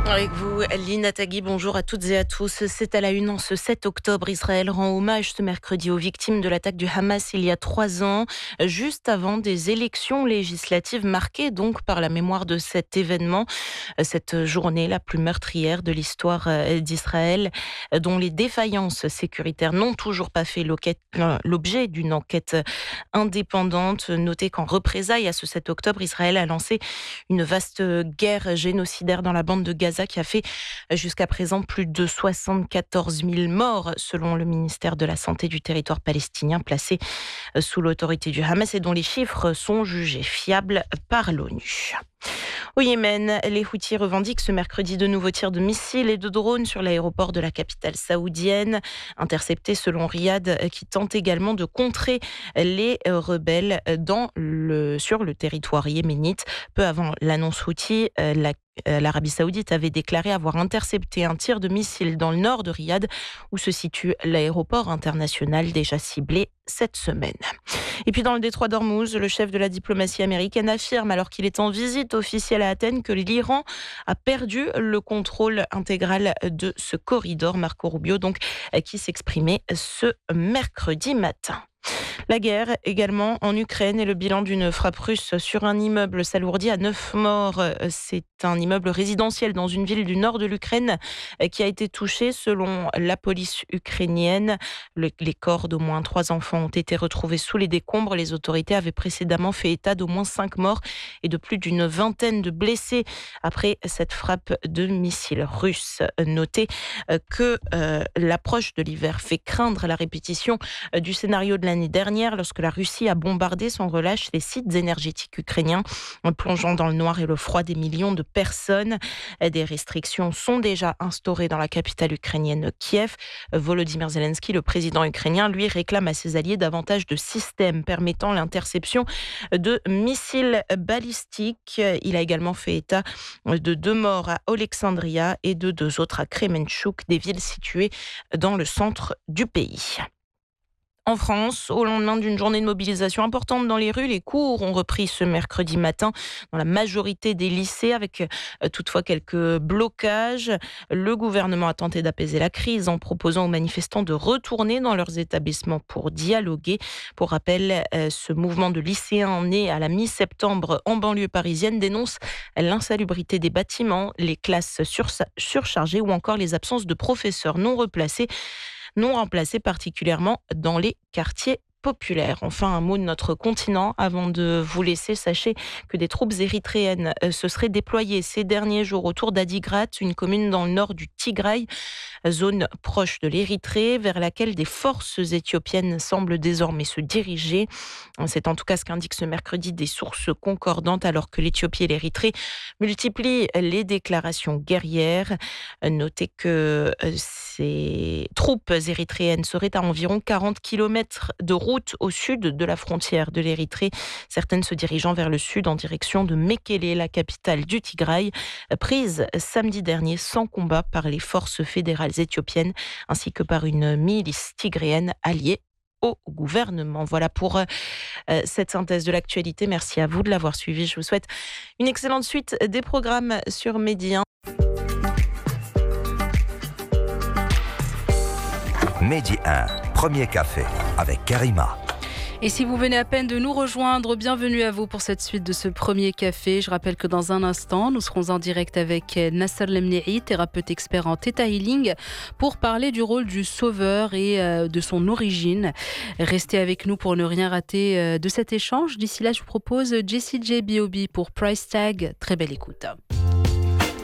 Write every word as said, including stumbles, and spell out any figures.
Avec vous, Lina Tagui, bonjour à toutes et à tous. C'est à la une en ce sept octobre. Israël rend hommage ce mercredi aux victimes de l'attaque du Hamas il y a trois ans, juste avant des élections législatives marquées donc par la mémoire de cet événement. Cette journée la plus meurtrière de l'histoire d'Israël, dont les défaillances sécuritaires n'ont toujours pas fait l'objet d'une enquête indépendante. Notez qu'en représailles à ce sept octobre, Israël a lancé une vaste guerre génocidaire dans la bande de Gaza qui a fait jusqu'à présent plus de soixante-quatorze mille morts selon le ministère de la Santé du territoire palestinien placé sous l'autorité du Hamas et dont les chiffres sont jugés fiables par l'ONU. Au Yémen, les Houthis revendiquent ce mercredi de nouveaux tirs de missiles et de drones sur l'aéroport de la capitale saoudienne, interceptés selon Riyad, qui tente également de contrer les rebelles dans le, sur le territoire yéménite. Peu avant l'annonce Houthi, la L'Arabie Saoudite avait déclaré avoir intercepté un tir de missile dans le nord de Riyad, où se situe l'aéroport international déjà ciblé cette semaine. Et puis dans le détroit d'Ormuz, le chef de la diplomatie américaine affirme, alors qu'il est en visite officielle à Athènes, que l'Iran a perdu le contrôle intégral de ce corridor. Marco Rubio, donc, qui s'exprimait ce mercredi matin. La guerre également en Ukraine et le bilan d'une frappe russe sur un immeuble s'alourdit à neuf morts. C'est un immeuble résidentiel dans une ville du nord de l'Ukraine qui a été touché selon la police ukrainienne. Le, les corps d'au moins trois enfants ont été retrouvés sous les décombres. Les autorités avaient précédemment fait état d'au moins cinq morts et de plus d'une vingtaine de blessés après cette frappe de missiles russes. Notez que euh, l'approche de l'hiver fait craindre la répétition du scénario de l'année dernière, lorsque la Russie a bombardé sans relâche les sites énergétiques ukrainiens, plongeant dans le noir et le froid des millions de personnes. Des restrictions sont déjà instaurées dans la capitale ukrainienne, Kiev. Volodymyr Zelensky, le président ukrainien, lui réclame à ses alliés davantage de systèmes permettant l'interception de missiles balistiques. Il a également fait état de deux morts à Alexandria et de deux autres à Kremenchuk, des villes situées dans le centre du pays. En France, au lendemain d'une journée de mobilisation importante dans les rues, les cours ont repris ce mercredi matin dans la majorité des lycées, avec euh, toutefois quelques blocages. Le gouvernement a tenté d'apaiser la crise en proposant aux manifestants de retourner dans leurs établissements pour dialoguer. Pour rappel, euh, ce mouvement de lycéens né à la mi-septembre en banlieue parisienne dénonce l'insalubrité des bâtiments, les classes sursa- surchargées ou encore les absences de professeurs non replacés. non remplacés particulièrement dans les quartiers populaires. Enfin, un mot de notre continent avant de vous laisser. Sachez que des troupes érythréennes se seraient déployées ces derniers jours autour d'Adigrat, une commune dans le nord du Tigray, zone proche de l'Érythrée, vers laquelle des forces éthiopiennes semblent désormais se diriger. C'est en tout cas ce qu'indiquent ce mercredi des sources concordantes, alors que l'Éthiopie et l'Érythrée multiplient les déclarations guerrières. Notez que ces troupes érythréennes seraient à environ quarante kilomètres de route au sud de la frontière de l'Érythrée, certaines se dirigeant vers le sud en direction de Mekele, la capitale du Tigray, prise samedi dernier sans combat par les forces fédérales éthiopiennes ainsi que par une milice tigréenne alliée au gouvernement. Voilà pour euh, cette synthèse de l'actualité. Merci à vous de l'avoir suivi. Je vous souhaite une excellente suite des programmes sur Medi un. Medi un, premier café avec Karima. Et si vous venez à peine de nous rejoindre, bienvenue à vous pour cette suite de ce premier café. Je rappelle que dans un instant, nous serons en direct avec Nasser Lemnehi, thérapeute expert en Theta Healing, pour parler du rôle du sauveur et euh, de son origine. Restez avec nous pour ne rien rater euh, de cet échange. D'ici là, je vous propose Jessie J B O B pour Price Tag. Très belle écoute.